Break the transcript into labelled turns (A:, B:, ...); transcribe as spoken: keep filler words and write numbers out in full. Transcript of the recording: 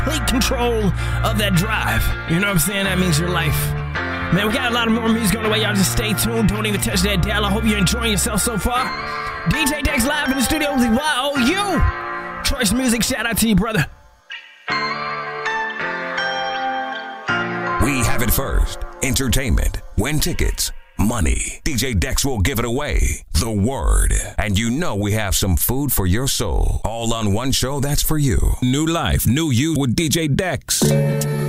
A: complete control of that drive. You know what I'm saying? That means your life. Man, we got a lot of more music on the way. Y'all just stay tuned. Don't even touch that dial. I hope you're enjoying yourself so far. D J Dex live in the studio with Y O U. Choice Music, shout out to you, brother.
B: We have it first. Entertainment. Win tickets. Money. D J Dex will give it away. The word. And you know we have some food for your soul. All on one show that's for you. New life, new you with D J Dex.